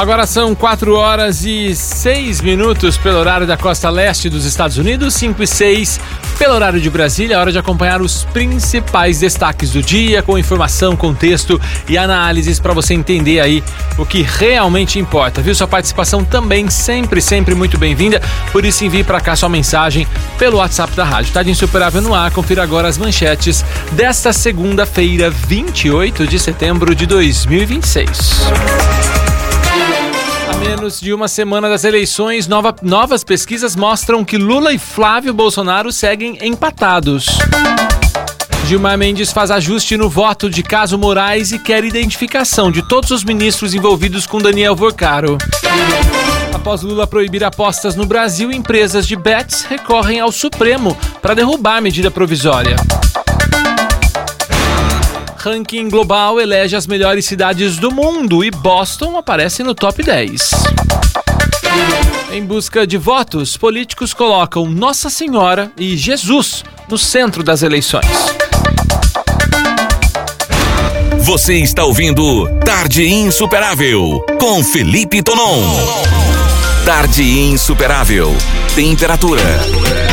Agora são 4h06 pelo horário da costa leste dos Estados Unidos, 5h06 pelo horário de Brasília. Hora de acompanhar os principais destaques do dia, com informação, contexto e análises para você entender aí o que realmente importa, viu? Sua participação também sempre muito bem-vinda, por isso envie para cá sua mensagem pelo WhatsApp da rádio. Tarde Insuperável no ar, confira agora as manchetes desta segunda-feira, 28 de setembro de 2026. A menos de uma semana das eleições, novas pesquisas mostram que Lula e Flávio Bolsonaro seguem empatados. Gilmar Mendes faz ajuste no voto de Caso Moraes e quer identificação de todos os ministros envolvidos com Daniel Vorcaro. Após Lula proibir apostas no Brasil, empresas de bets recorrem ao Supremo para derrubar a medida provisória. Ranking global elege as melhores cidades do mundo e Boston aparece no top 10. Em busca de votos, políticos colocam Nossa Senhora e Jesus no centro das eleições. Você está ouvindo Tarde Insuperável, com Felipe Tonon. Tarde Insuperável. Temperatura,